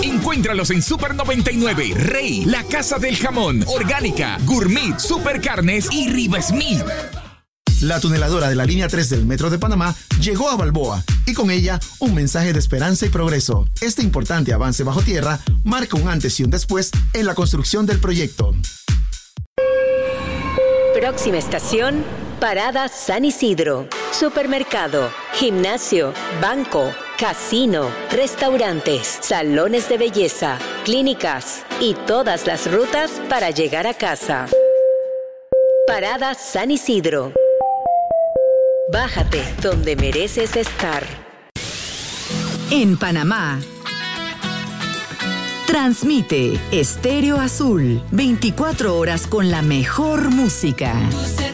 Encuéntralos en Super 99, Rey, La Casa del Jamón, Orgánica, Gourmet, Super Carnes y Riva Smith. La tuneladora de la línea 3 del Metro de Panamá llegó a Balboa y con ella un mensaje de esperanza y progreso. Este importante avance bajo tierra marca un antes y un después en la construcción del proyecto. Próxima estación, Parada San Isidro. Supermercado, gimnasio, banco, casino, restaurantes, salones de belleza, clínicas y todas las rutas para llegar a casa. Parada San Isidro. Bájate donde mereces estar. En Panamá. Transmite Estéreo Azul, 24 horas con la mejor música.